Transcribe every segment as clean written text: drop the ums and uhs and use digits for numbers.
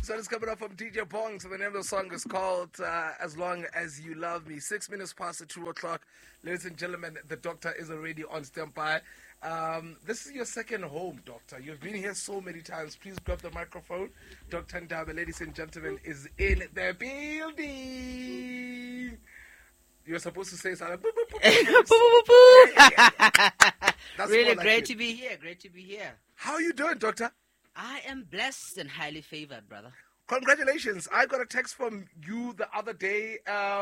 So it's coming up from DJ Bong. So the name of the song is called As Long As You Love Me. 6 minutes past the 2 o'clock. Ladies and gentlemen, the doctor is already on standby. This is your second home, doctor. You've been here so many times. Please grab the microphone. Dr. Ndabe, ladies and gentlemen, is in the building. You're supposed to say something. That's really like great to be here. Great to be here. How are you doing, doctor? I am blessed and highly favored, brother. Congratulations. I got a text from you the other day.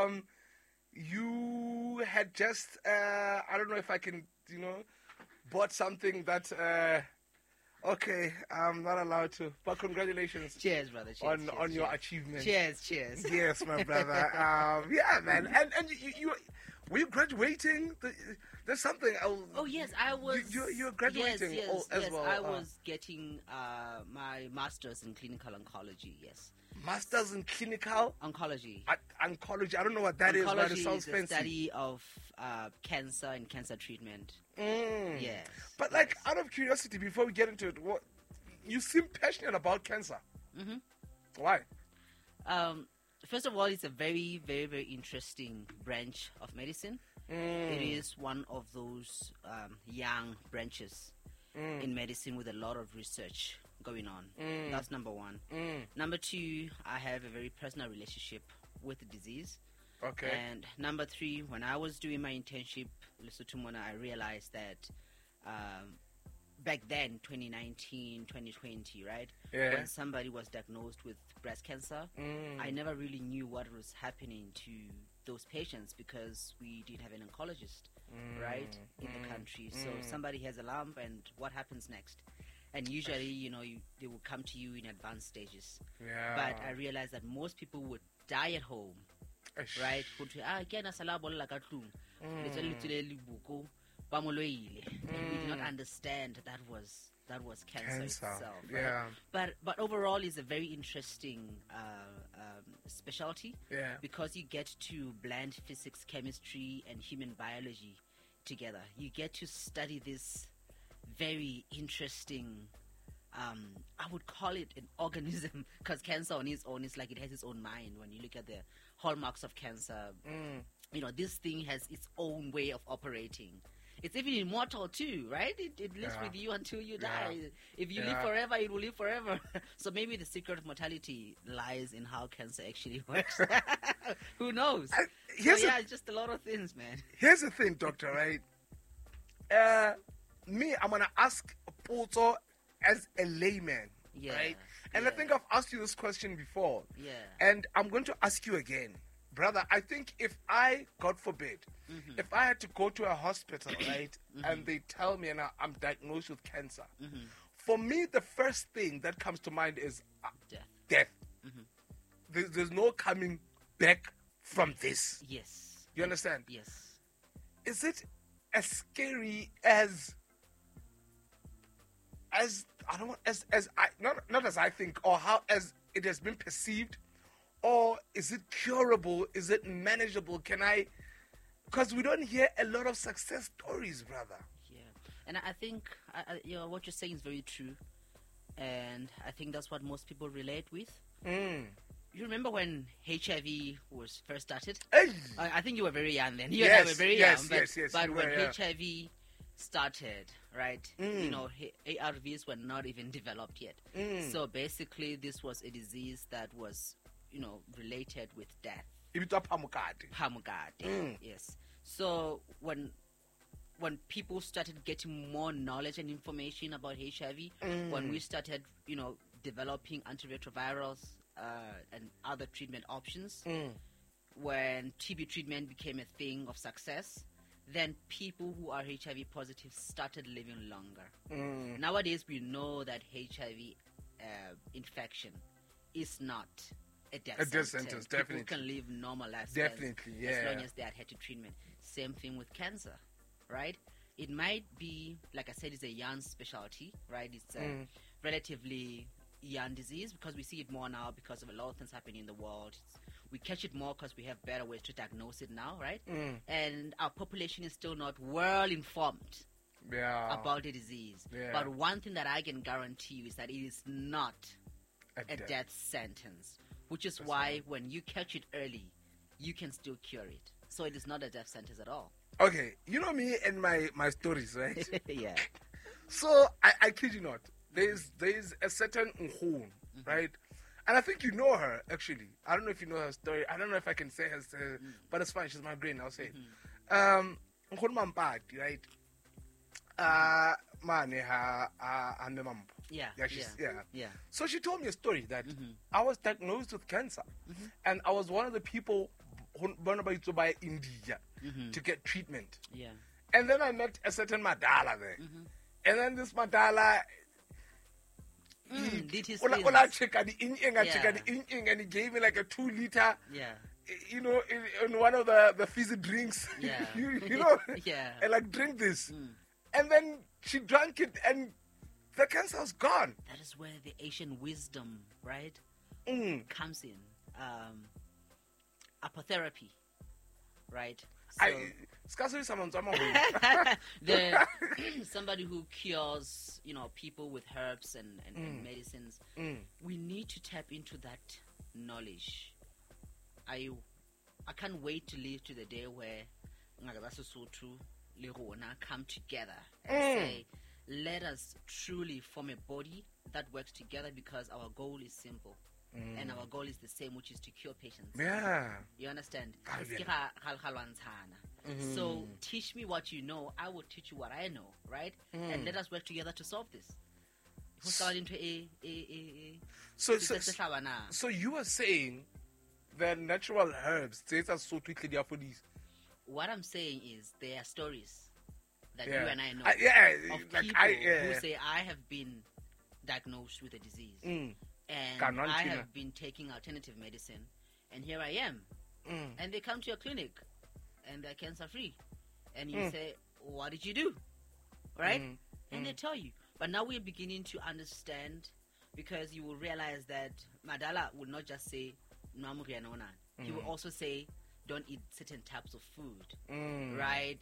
You had just, I don't know if I can, bought something that, okay, I'm not allowed to. But congratulations. Cheers, brother. Cheers, on your achievement. Cheers. Yes, my brother. Yeah, man. And you were you graduating? There's something. Oh, yes, I was. You're graduating yes, as well. I was getting my master's in clinical oncology, yes. Masters in clinical oncology. Oncology. I don't know what that is, but it sounds fancy. Oncology is the study of cancer and cancer treatment. Yes. But out of curiosity, before we get into it, you seem passionate about cancer. Mm-hmm. Why? First of all, it's a very, very, very interesting branch of medicine. It is one of those young branches in medicine with a lot of research going on. That's number one. Number two, I have a very personal relationship with the disease. Okay. And number three, when I was doing my internship, Lesotho Mona, I realized that back then, 2019, 2020, right? Yeah. When somebody was diagnosed with breast cancer, I never really knew what was happening to those patients because we didn't have an oncologist, right, in the country. So somebody has a lump, and what happens next? And usually, they will come to you in advanced stages. Yeah. But I realized that most people would die at home, right? We did not understand that was cancer itself. Right? Yeah. But overall, it's a very interesting specialty. Yeah. Because you get to blend physics, chemistry, and human biology together. You get to study this very interesting, I would call it an organism, because cancer on its own is like it has its own mind. When you look at the hallmarks of cancer, this thing has its own way of operating. It's even immortal too, right? It lives with you until you die. If you live forever, it will live forever. So maybe the secret of mortality lies in how cancer actually works. Who knows? It's just a lot of things, man. Here's the thing, doctor, right? I'm going to ask Poto as a layman, right? And I think I've asked you this question before. Yeah. And I'm going to ask you again. Brother, I think if I, God forbid, if I had to go to a hospital, right, and they tell me and I'm diagnosed with cancer, for me, the first thing that comes to mind is death. There's no coming back from this. Yes. You understand? Yes. Is it as scary as not as I think, or how as it has been perceived, or is it curable? Is it manageable? Because we don't hear a lot of success stories, brother. Yeah, and I think what you're saying is very true, and I think that's what most people relate with. You remember when HIV was first started? Hey. I think you were very young then. You and I were very young, but when were, HIV started, right? ARVs were not even developed yet. So basically, this was a disease that was, related with death. Phamukate. Yes. So when people started getting more knowledge and information about HIV, when we started, developing antiretrovirals and other treatment options, when TB treatment became a thing of success, then people who are HIV positive started living longer. Nowadays, we know that HIV infection is not a death sentence. Definitely. People can live normal lives. Definitely, as long as they adhere to treatment. Same thing with cancer, right? It might be, like I said, it's a young specialty, right? It's a relatively young disease because we see it more now because of a lot of things happening in the world. We catch it more because we have better ways to diagnose it now, right? And our population is still not well informed about the disease. But one thing that I can guarantee you is that it is not a death sentence, which is why when you catch it early, you can still cure it. So it is not a death sentence at all. Okay, you know me and my stories, right? Yeah. So I kid you not. There's a certain Nhun, right? And I think you know her, actually. I don't know if you know her story. I don't know if I can say her, but it's fine. She's my brain. I'll say it. Nhun Mampati, right? Yeah. Yeah. So she told me a story that I was diagnosed with cancer, and I was one of the people who went to buy India to get treatment. Yeah. And then I met a certain Madala there, and then this Madala. Did his and he gave me like a 2-liter. Yeah. You know, in one of the fizzy drinks. Yeah. you know. Yeah. And like, drink this, and then she drank it, and the cancer was gone. That is where the Asian wisdom, right, comes in. Apotherapy, right? So, somebody who cures, people with herbs and medicines. We need to tap into that knowledge. I can't wait to live to the day where come together and say, let us truly form a body that works together, because our goal is simple. And our goal is the same, which is to cure patients. Yeah. You understand? So teach me what you know, I will teach you what I know, right? And let us work together to solve this. So you are saying that natural herbs, what I'm saying is there are stories that you and I know of people who say, I have been diagnosed with a disease. And I have been taking alternative medicine, and here I am. And they come to your clinic, and they're cancer-free. And you say, what did you do? Right? And they tell you. But now we're beginning to understand, because you will realize that Madala will not just say, he will also say, don't eat certain types of food, right?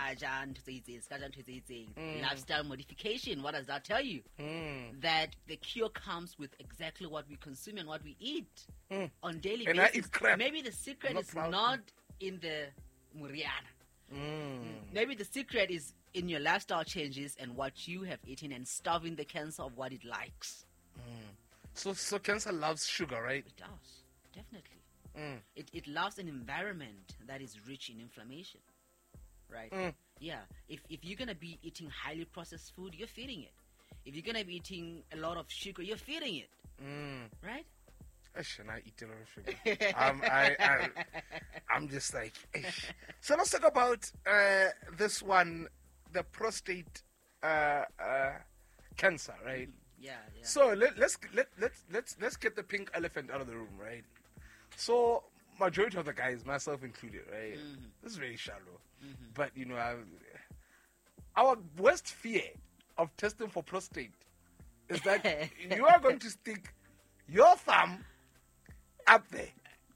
Lifestyle modification. What does that tell you? That the cure comes with exactly what we consume and what we eat on daily basis. I eat crap. Maybe the secret is not in the muriana. Maybe the secret is in your lifestyle changes and what you have eaten, and starving the cancer of what it likes. So cancer loves sugar, right? It does, definitely. It loves an environment that is rich in inflammation, right? Yeah. If you're going to be eating highly processed food, you're feeding it. If you're going to be eating a lot of sugar, you're feeding it, right? I eat a lot of sugar. I'm just like... So let's talk about this one, the prostate cancer, right? Yeah. So let's get the pink elephant out of the room, right? So, majority of the guys, myself included, right? This is very shallow. But, our worst fear of testing for prostate is that you are going to stick your thumb up there.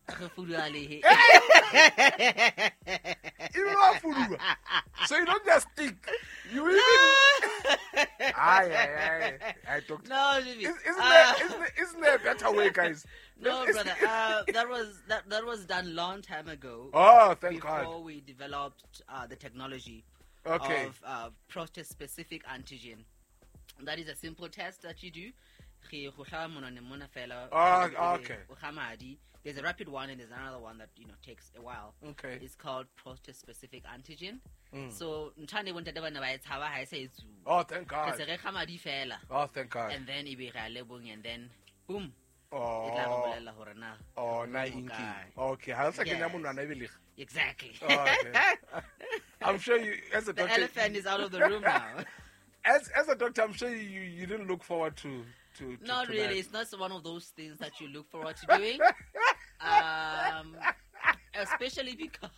So you don't just stick. You even... I talked. No, isn't there a better way, guys? No, brother. That was done long time ago. Oh, thank God. Before we developed the technology of prostate-specific antigen. That is a simple test that you do. Oh, okay. There's a rapid one and there's another one that takes a while. Okay. It's called prostate-specific antigen. So, oh, thank God. Oh, thank God. And then and then boom. Oh, okay. Exactly. Oh, okay. I'm sure you, as a doctor, the elephant is out of the room now. As a doctor, I'm sure you didn't look forward to not to really. that. It's not one of those things that you look forward to doing. Especially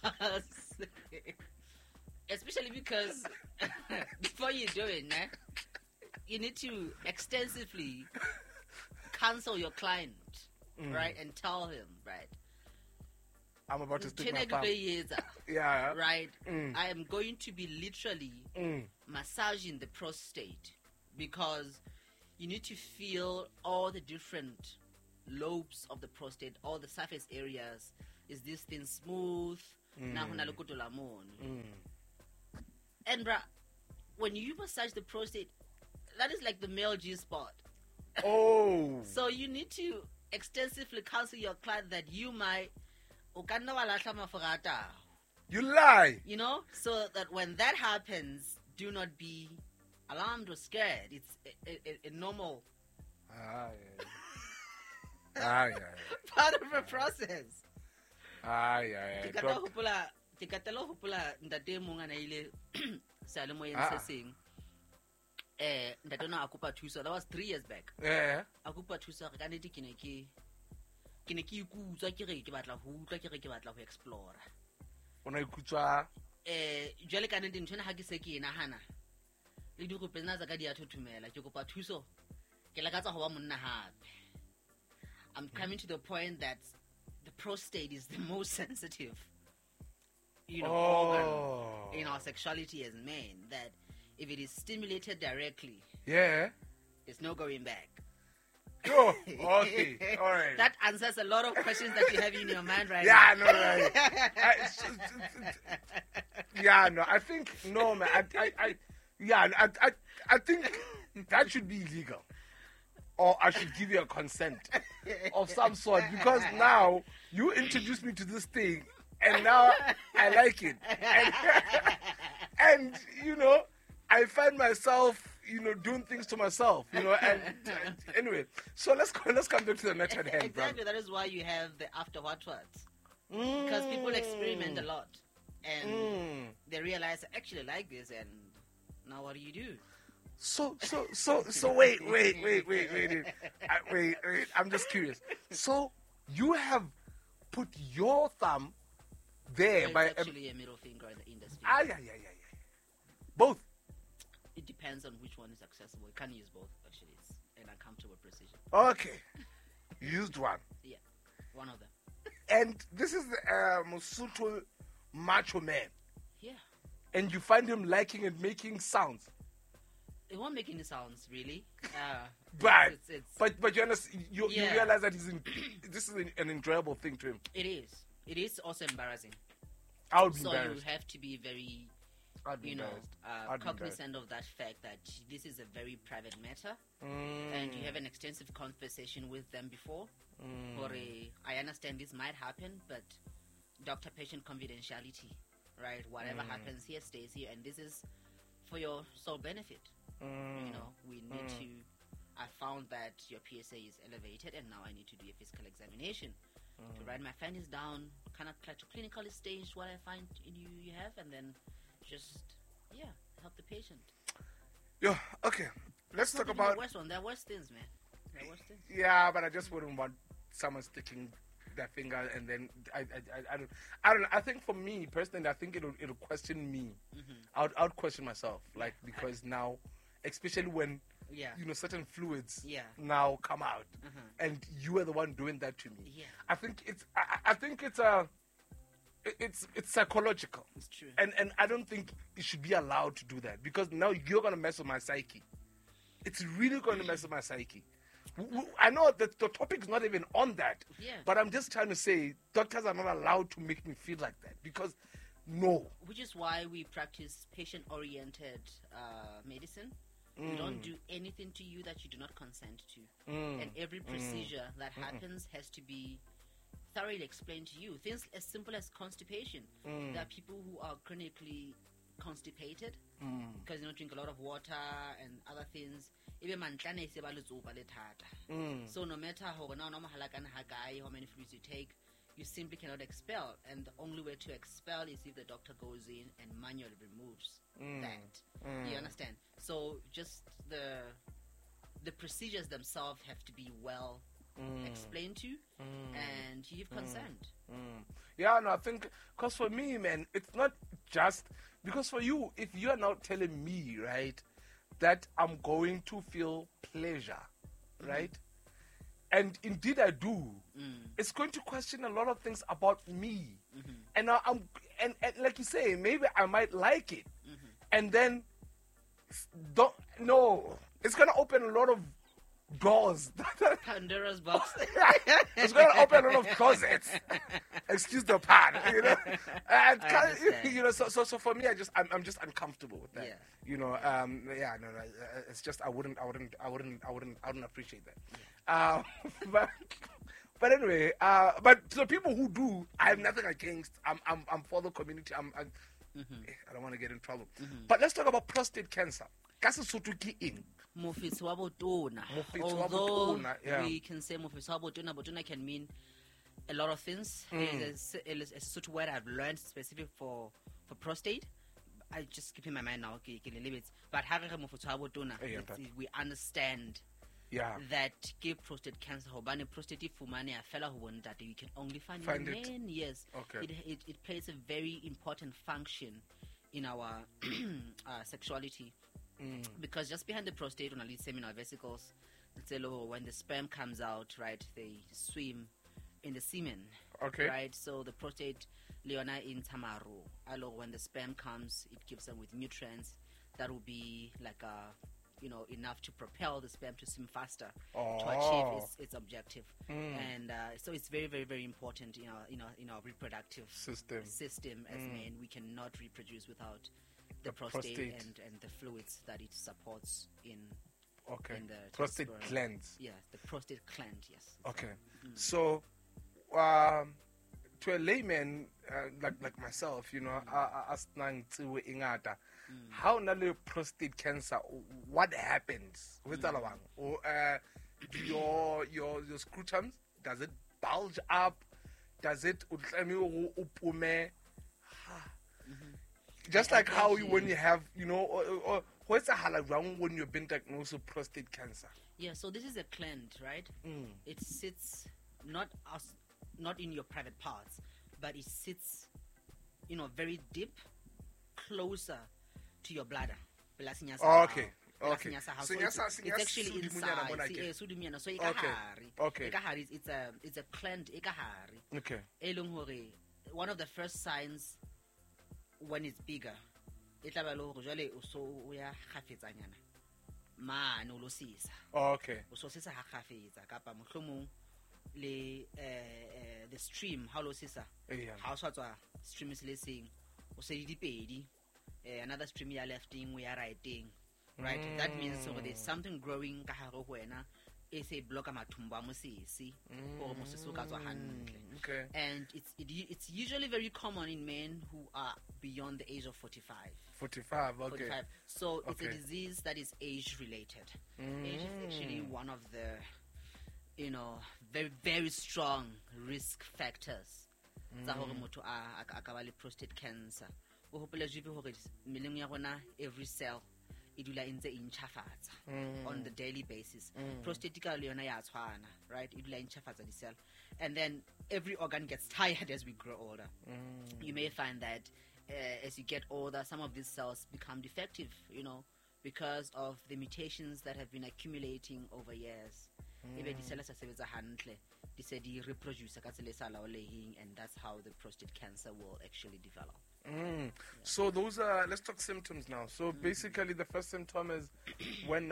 because before you do it, you need to extensively counsel your client, right, and tell him, right. I'm about to stick my thumb. Yeah. Right. I am going to be literally massaging the prostate, because you need to feel all the different lobes of the prostate, all the surface areas, is this thing smooth? Na hona le kotola mono. And bruh, when you massage the prostate, that is like the male G spot. Oh. So you need to extensively counsel your client that you might You lie. you know, so that when that happens, do not be alarmed or scared. It's a normal part of the process. Ke katela hopola ntate mong a ile salemoyeng se seng. Ntate ona a kopa thuso. That was 3 years back. Yeah. A kopa thuso ka nnete ke ne ke ikutswa ke re ke batla ho utlwa ke re ke batla ho explore. Ona ikutswa Jwale ka nnete ntho ha ke se ke nahana le di gopena tsa ka di a thothumela ke kopa thuso ke lakatsa ho ba monna hape. I'm coming to the point that the prostate is the most sensitive, organ in our sexuality as men, that if it is stimulated directly, yeah. there's no going back. Oh, okay, all right. That answers a lot of questions that you have in your mind right Yeah, now. no, right. Yeah, no, I think no, man. I think that should be illegal, or I should give you a consent of some sort, because now you introduced me to this thing, and now I like it, and you know, I find myself, doing things to myself, and anyway. So let's come back to the matter at hand, Exactly. That is why you have the after what, because people experiment a lot, and they realize I actually like this, and now what do you do? So wait. Wait. I'm just curious. So you have put your thumb there It's by actually a middle finger in the industry. yeah. Both. It depends on which one is accessible. You can use both, actually. It's an uncomfortable precision. Okay. You used one. Yeah, one of them. And this is the Mosotho macho man. Yeah. And you find him liking and making sounds. It won't make any sounds, really. But it's but you understand, you Yeah. realize that this is an enjoyable thing to him. It is. It is also embarrassing. I would be So you embarrassed. have to be very, I'd be embarrassed. I'd be cognizant of that fact that this is a very private matter, and you have an extensive conversation with them before. Or I understand this might happen, but doctor-patient confidentiality, right? Whatever happens here stays here, and this is for your sole benefit. We need to. I found that your PSA is elevated, and now I need to do a physical examination to write my findings down, kind of clinically stage what I find in you have, and then just help the patient. Yeah. Okay. Let's talk about. the worst one. There are worse things, man. There are worse things. Yeah, but I just wouldn't want someone sticking their finger, and then I don't know. I think for me personally, I think it'll question me. I'd question myself, like, because now, especially when certain fluids now come out, and you are the one doing that to me. Yeah. I think it's psychological. It's true. And I don't think it should be allowed to do that, because now you're gonna mess with my psyche. It's really going to mess with my psyche. I know that the topic is not even on that, but I'm just trying to say doctors are not allowed to make me feel like that, because no. Which is why we practice patient-oriented medicine. We don't do anything to you that you do not consent to. And every procedure that happens has to be thoroughly explained to you. Things as simple as constipation. There are people who are chronically constipated because they don't drink a lot of water and other things. So no matter how many fluids you take, you simply cannot expel, and the only way to expel is if the doctor goes in and manually removes that. You understand? So just the procedures themselves have to be well explained to, and you give consent. Yeah, no, I think, because for me, man, it's not just, because for you, if you are now telling me, right, that I'm going to feel pleasure, right, and indeed I do, it's going to question a lot of things about me. And now and like you say, maybe I might like it, and then it's going to open a lot of doors. Pandora's box. It's going to open a lot of closets. Excuse the pun, you know. And you know, so for me, I'm just uncomfortable with that. Yeah. You know, no, it's just I wouldn't appreciate that. But anyway, but to the people who do, I have nothing against. I'm for the community. I don't want to get in trouble. But let's talk about prostate cancer. Mofetso wa botona. Mofetso wa Although botona, yeah. we can say mofetso wa botona, botona can mean a lot of things. It's a sort of word I've learned specific for prostate. I just keep in my mind now. But we understand that give prostate cancer, prostate you can only find in men. Yes, it plays a very important function in our sexuality. Because just behind the prostate, on the seminal vesicles, when the sperm comes out, right, they swim in the semen. Okay. Right, so the prostate, Leona in Tamaru, when the sperm comes, it gives them with nutrients that will be like enough to propel the sperm to swim faster to achieve its objective. And so it's very, very, very important in our reproductive system as men. We cannot reproduce without the prostate. And the fluids that it supports in the prostate glands. Yeah, the prostate gland, yes. Okay. So to a layman like myself, you know, how nale prostate cancer, what happens with your scrutums, does it bulge up, does it just like how when you have, you know, what's a around when you've been diagnosed with prostate cancer? Yeah, so this is a gland, right? It sits not in your private parts, but it sits, very deep, closer to your bladder. Okay. So it's actually inside. So it's a gland. Okay. One of the first signs when it's bigger, okay. The stream how lo sisa how stream is listening another stream you are lefting we are righting, right? That means so there's something growing is a block okay. And it's usually very common in men who are beyond the age of 45. 45, okay. 45. So it's a disease that is age related. Age is actually one of the very, very strong risk factors. Prostate cancer. Every cell on the daily basis. Prostate right? The cell. And then every organ gets tired as we grow older. You may find that as you get older, some of these cells become defective, because of the mutations that have been accumulating over years. Reproduce, and that's how the prostate cancer will actually develop. So those are, let's talk symptoms now. So basically the first symptom is when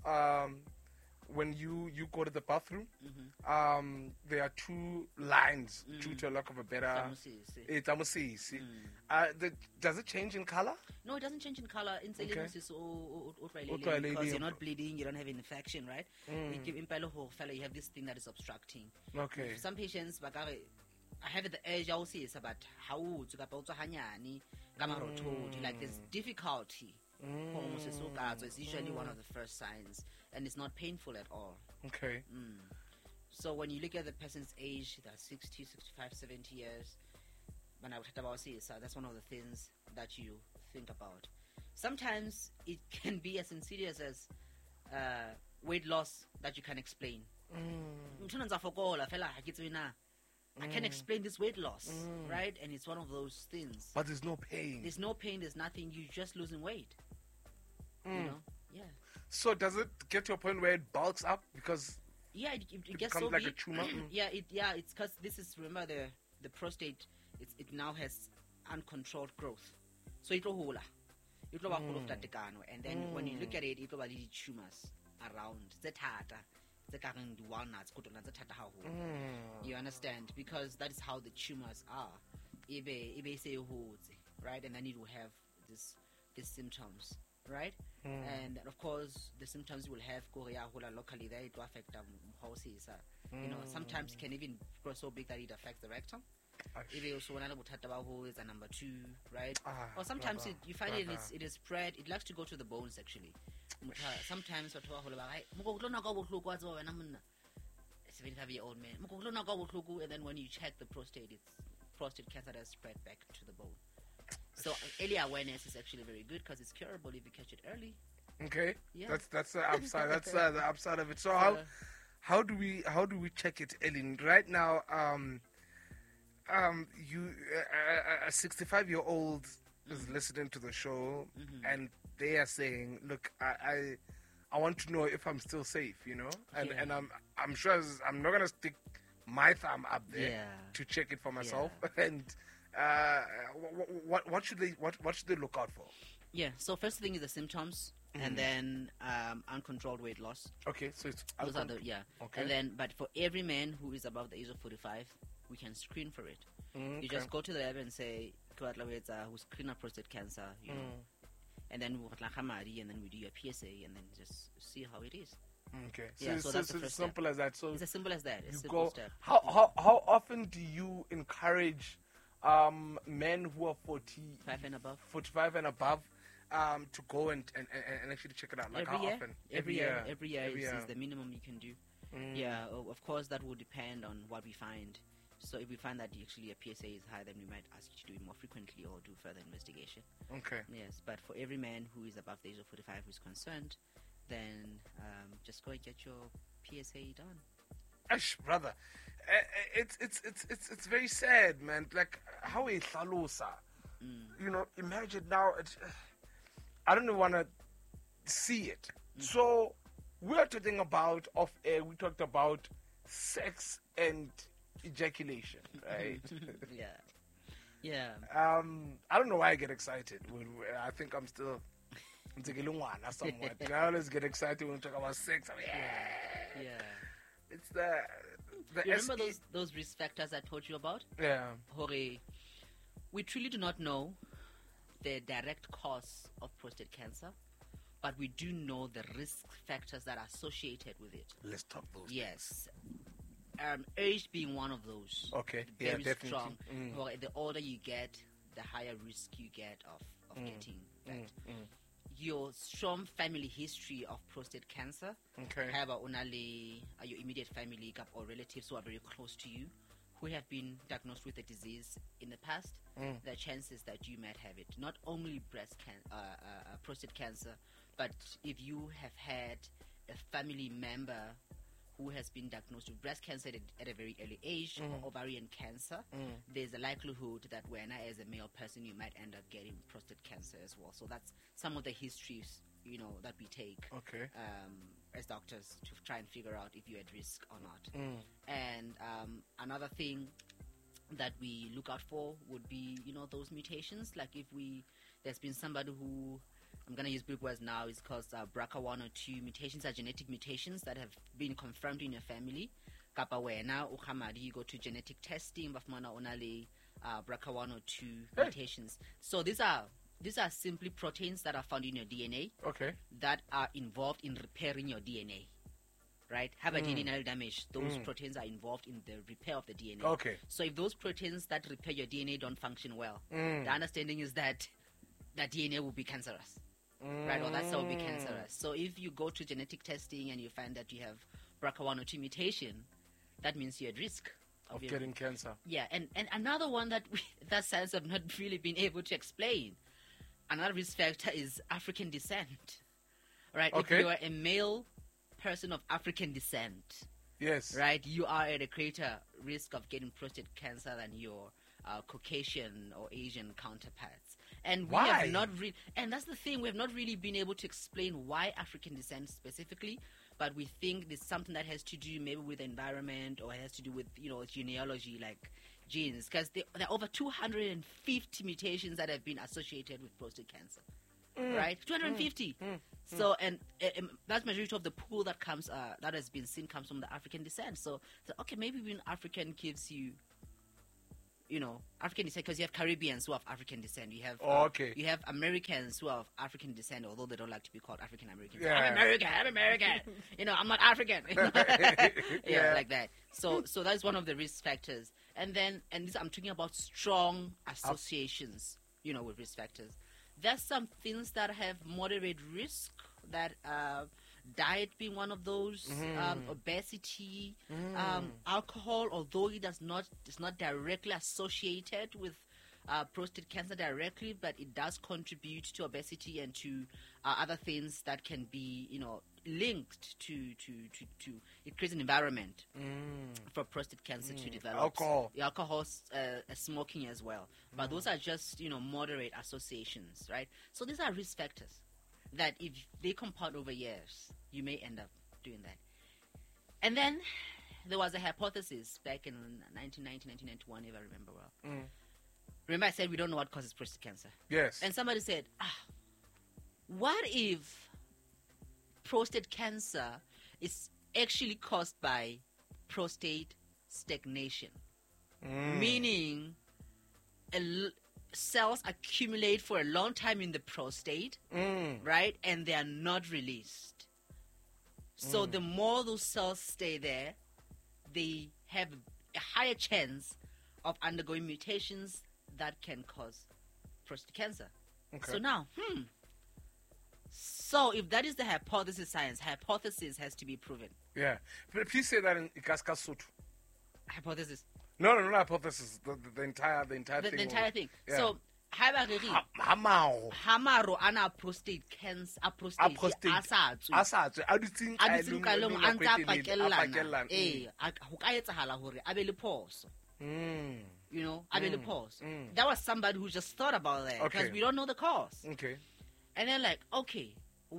you go to the bathroom, there are two lines due to a lack of a better does it change in color? No, it doesn't change in color. Because you're not bleeding, you don't have an infection, right? You have this thing that is obstructing. Okay. Some patients, I have the urge, but how like there's difficulty. It's usually one of the first signs, and it's not painful at all. Okay. So when you look at the person's age, they're 60, 65, 70 years, that's one of the things that you think about. Sometimes it can be as insidious as weight loss that you can explain. I can explain this weight loss, right? And it's one of those things. But there's no pain. There's no pain, there's nothing. You're just losing weight. Yeah. So does it get to a point where it bulks up? Because it gets becomes so like big. a tumor? It's because this is, remember, the prostate, it now has uncontrolled growth. So it will and then when you look at it, it will be tumors around. tse ka reng di-walnuts ko tsona tse thata haholo. You understand? Because that is how the tumors are. Ebe se e hotse, right? And then it will have these symptoms, right? And of course, the symptoms you will have locally there, it will affect houses. You know, sometimes it can even grow so big that it affects the rectum. Ebe also one is a number 2, right? Or sometimes you find it is spread. It likes to go to the bones actually. Sometimes and then when you check the prostate, it's prostate cancer that has spread back to the bone. So early awareness is actually very good because it's curable if you catch it early. Okay, yeah. That's the upside. That's the upside of it. So how do we check it, Ellen? Right now, you a 65-year-old is listening to the show, and they are saying, "Look, I want to know if I'm still safe," you know, and I'm sure I'm not gonna stick my thumb up there to check it for myself. And what should they look out for? Yeah. So first thing is the symptoms, and then uncontrolled weight loss. Okay, so it's those are the Okay. And then, but for every man who is above the age of 45, we can screen for it. You just go to the lab and say, "Who's screen of prostate cancer?" You know, and then we do your PSA, and then just see how it is. Okay. So that's the first simple step. as that. So it's as simple as that. It's you simple go. step. How often do you encourage men who are 45 and above to go and actually check it out? Like every how year? often? Every year is the minimum you can do. Yeah, of course that will depend on what we find. So if we find that actually a PSA is high, then we might ask you to do it more frequently or do further investigation. Okay. Yes, but for every man who is above the age of 45 who is concerned, then just go and get your PSA done. Ash, brother, it's very sad, man. Like how a hlalosa, you know. Imagine now. I don't want to see it. So we are talking about off air. We talked about sex and ejaculation, right? Yeah. I don't know why I get excited. I think I'm still somewhat. I always get excited when we talk about sex. Yeah. It's the you remember those risk factors I told you about? Yeah. We truly do not know the direct cause of prostate cancer, but we do know the risk factors that are associated with it. Let's talk those. Yes. Age being one of those. Okay. Very definitely. strong. The older you get, the higher risk you get of getting that. Your strong family history of prostate cancer. Okay. Have your immediate family or relatives who are very close to you who have been diagnosed with the disease in the past, the chances that you might have it. Not only prostate cancer, but if you have had a family member who has been diagnosed with breast cancer at a very early age, or ovarian cancer, there's a likelihood that when as a male person you might end up getting prostate cancer as well. So that's some of the histories, you know, that we take as doctors to try and figure out if you're at risk or not. And another thing that we look out for would be, you know, those mutations. Like if there's been somebody who, I'm going to use big words now, it's called BRCA1 or 2 mutations, are genetic mutations that have been confirmed in your family. Kapa wena you go to genetic testing, bafumana onale BRCA1 or 2 mutations. So these are simply proteins that are found in your DNA. Okay. That are involved in repairing your DNA. Right? Have a DNA damage. Those proteins are involved in the repair of the DNA. Okay. So if those proteins that repair your DNA don't function well, the understanding is that that DNA will be cancerous. Right? Or that cell will be cancerous. So if you go to genetic testing and you find that you have BRCA1 or 2 mutation, that means you're at risk of getting cancer. Yeah. And another one that science have not really been able to explain, another risk factor is African descent. Right? Okay. If you are a male person of African descent, yes, right, you are at a greater risk of getting prostate cancer than your Caucasian or Asian counterparts. And why? We have not and that's the thing, we have not really been able to explain why African descent specifically, but we think there's something that has to do maybe with the environment or has to do with, you know, genealogy, like genes, because there are over 250 mutations that have been associated with prostate cancer. right? 250. So, and vast majority of the pool that comes, that has been seen comes from the African descent. So okay, maybe when African gives you, African descent, because you have Caribbeans who have African descent. You have you have Americans who have African descent, although they don't like to be called African Americans. Yeah. I'm American. I'm not African. Like that. So that is one of the risk factors. And this, I'm talking about strong associations, with risk factors. There's some things that have moderate risk, that diet being one of those, obesity, alcohol, although it is not directly associated with prostate cancer directly, but it does contribute to obesity and to other things that can be, linked to it creates an environment for prostate cancer to develop. Alcohol, smoking as well. But those are just, moderate associations, right? So these are risk factors that if they compound over years, you may end up doing that. And then there was a hypothesis back in 1990, 1991, if I remember well. Remember I said we don't know what causes prostate cancer? Yes. And somebody said, what if prostate cancer is actually caused by prostate stagnation? Meaning cells accumulate for a long time in the prostate, right? And they are not released. So the more those cells stay there, they have a higher chance of undergoing mutations that can cause prostate cancer. Okay. So now, so if that is the hypothesis has to be proven. Yeah. Please say that in Ikaskasutu. Hypothesis. No, hypothesis. The entire thing. The entire thing. Yeah. So, Hamaro ana prostate cancer, prostate asatswe a ditsing ka leng anta pakellana ho ka etsahala hore a be le phoso. A be le phoso. That was somebody who just thought about that because we don't know the cause. Okay. And then in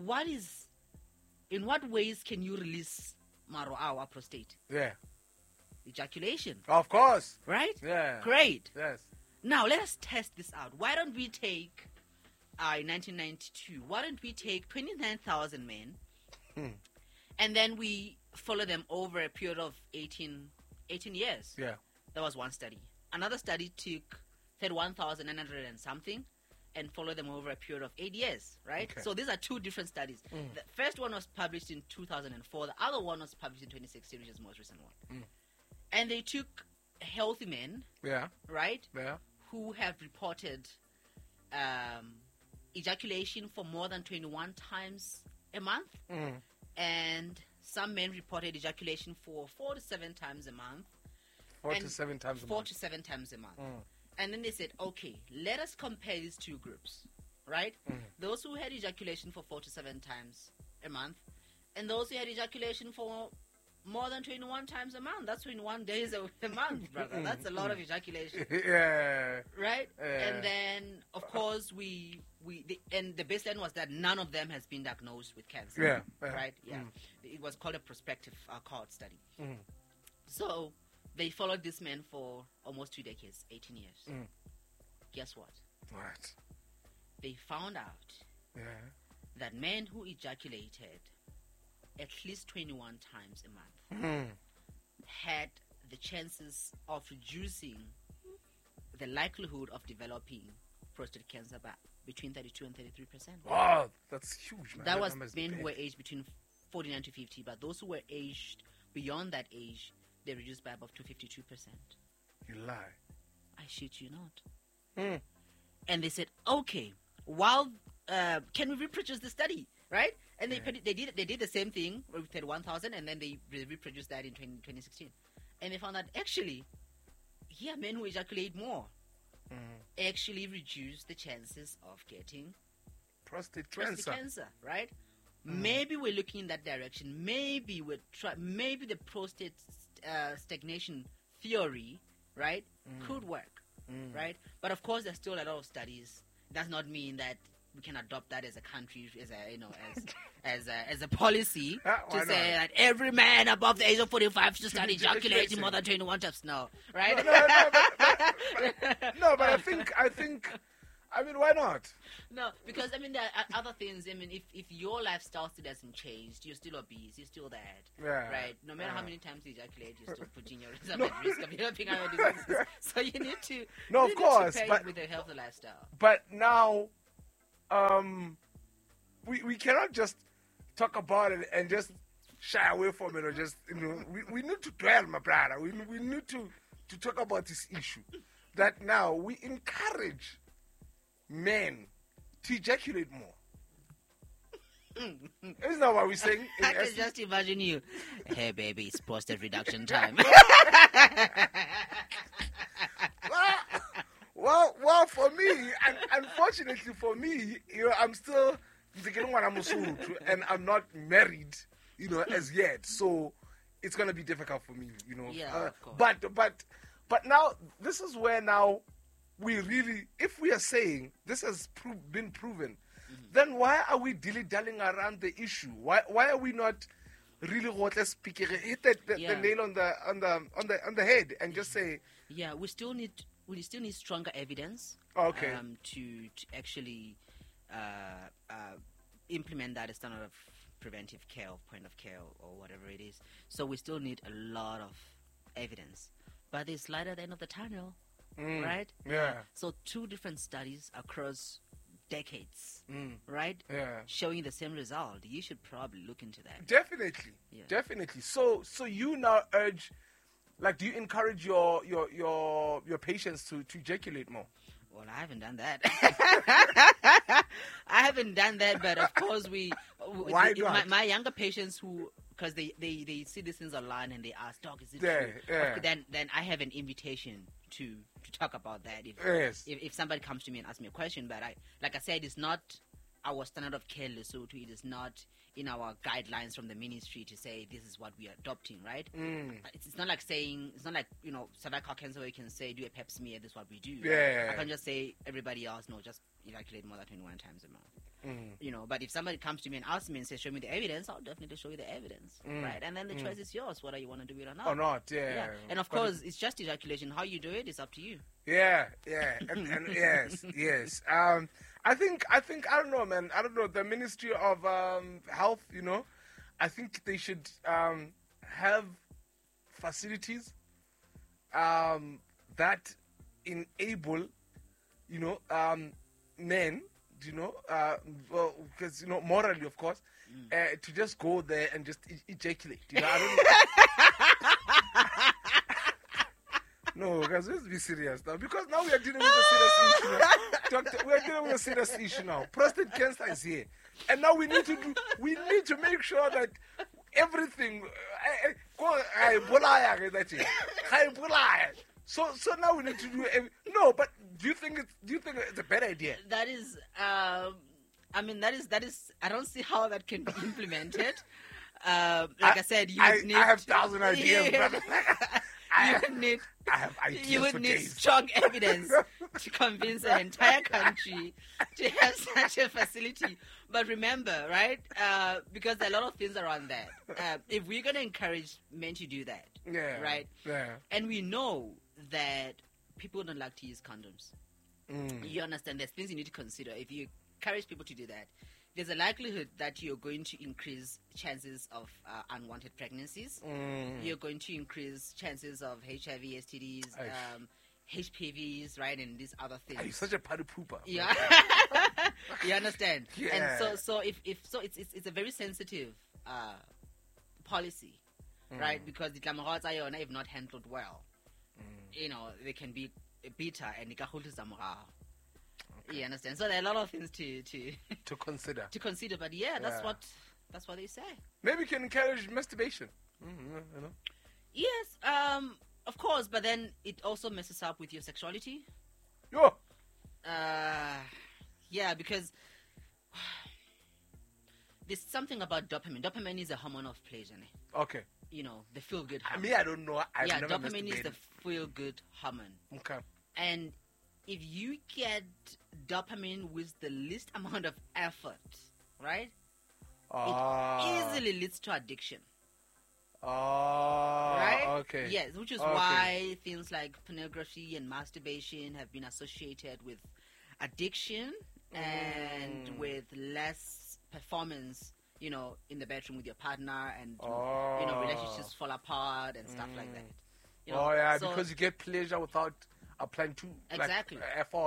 what ways can you release our prostate? Yeah. Ejaculation. Of course. Right? Yeah. Great. Yes. Now, let us test this out. Why don't we take, in 1992, 29,000 men, and then we follow them over a period of 18 years. Yeah. That was one study. Another study took 31,900 and something, and follow them over a period of 8 years, right? Okay. So these are two different studies. The first one was published in 2004. The other one was published in 2016, which is the most recent one. And they took healthy men, right? Yeah. Who have reported ejaculation for more than 21 times a month. And some men reported ejaculation for 4 to 7 times a month. 4 to 7 times a month. 4 to 7 times a month. And then they said, okay, let us compare these two groups, right? Those who had ejaculation for 4 to 7 times a month, and those who had ejaculation for more than 21 times a month. That's 21 days a month, brother. That's a lot of ejaculation. Yeah. Right? And then, of course, and the baseline was that none of them has been diagnosed with cancer. Yeah. Right? Yeah. It was called a prospective cohort study. So they followed this man for almost 2 decades, 18 years. Guess what? What? They found out that men who ejaculated at least 21 times a month had the chances of reducing the likelihood of developing prostate cancer by between 32 and 33%. Wow, that's huge, man. That was men who were aged between 49 to 50, but those who were aged beyond that age, they reduced by about 52%. You lie. I shit you not. And they said, okay, can we reproduce the study, right? And they did the same thing with 31,000, and then they reproduced that in 2016. And they found that actually, men who ejaculate more actually reduce the chances of getting prostate cancer, right? Maybe we're looking in that direction. Maybe maybe the prostate stagnation theory, right, could work, right? But of course, there's still a lot of studies. Does not mean that we can adopt that as a country, as a policy to say that every man above the age of 45 should start ejaculating more than 21 times. No, right? No, but I think I mean, why not? No, because I mean there are other things. I mean, if your lifestyle still hasn't changed, you're still obese, you're still that, Yeah. right? No matter how many times you ejaculate, you're still putting yourself at risk of developing other diseases. So you need to No, you of need course, to pair but it with a healthy lifestyle. But now, we cannot just talk about it and just shy away from it, or just we need to dwell, my brother. We need to talk about this issue. That now we encourage men to ejaculate more. Isn't that what we're saying? I can just imagine you. Hey, baby, it's prostate reduction time. Well, for me, and unfortunately for me, I'm still thinking when I'm Mosotho and I'm not married, as yet. So it's gonna be difficult for me, Yeah, of course. But now this is where now we really, if we are saying this has been proven, then why are we dilly-dallying around the issue? Why are we not really speaking, hit the nail on the head and just say, yeah, we still need stronger evidence. Okay. To actually implement that as standard of preventive care or point of care or whatever it is. So we still need a lot of evidence. But there's light at the end of the tunnel, right? Yeah. So 2 different studies across decades, right? Yeah. Showing the same result. You should probably look into that. Definitely. Yeah. Definitely. So you now urge, do you encourage your patients to ejaculate more? Well, I haven't done that. I haven't done that, but of course Why not? My younger patients because they see these things online and they ask, Doc, is it true? Yeah. Then I have an invitation to talk about that. If somebody comes to me and asks me a question, but like I said, it's not our standard of care, Lesotho. It is not in our guidelines from the ministry to say this is what we are adopting, right? It's not like saying, cervical cancer where you can say do a pap smear, this is what we do. Yeah. I can't just say everybody else, no, just ejaculate more than 21 times a month. But if somebody comes to me and asks me and says, show me the evidence, I'll definitely show you the evidence, right? And then the choice is yours, whether you want to do it or not. Or not, yeah. And of course, it's just ejaculation. How you do it is up to you. Yeah, and yes. I think I don't know, man. I don't know. The Ministry of Health, I think they should have facilities that enable, men, because morally, of course, to just go there and just ejaculate. I don't know. No, guys, let's be serious now. Because now we are dealing with a serious issue now. Doctor, we are dealing with a serious issue now. Prostate cancer is here. And now we need to make sure that everything... So now we need to do... No, but do you think it's a better idea? That is... that is... I don't see how that can be implemented. I said, you would need... I have 1,000 ideas, brother. You would need strong evidence to convince an entire country to have such a facility. But remember, right? Because there are a lot of things around that. If we're going to encourage men to do that, right? Yeah. And we know that people don't like to use condoms. You understand? There's things you need to consider. If you encourage people to do that, there's a likelihood that you're going to increase chances of unwanted pregnancies. You're going to increase chances of HIV, STDs, HPVs, right, and these other things. You're such a party pooper. Yeah, you understand. Yeah. And so it's a very sensitive policy, right? Because the tlamorago tsa yona, if not handled well, they can be bitter and you understand? So there are a lot of things to consider. To consider, but that's what they say. Maybe we can encourage masturbation. Yes, of course, but then it also messes up with your sexuality. Yeah. Because there's something about dopamine. Dopamine is a hormone of pleasure. Okay. The feel-good hormone. I don't know. I've never dopamine is the feel-good hormone. Okay. And if you get dopamine with the least amount of effort, right? It easily leads to addiction. Right? Okay. Yes, which is why things like pornography and masturbation have been associated with addiction and with less performance, you know, in the bedroom with your partner, and you know, relationships fall apart and stuff like that. You know, because you get pleasure without applying to exactly effort.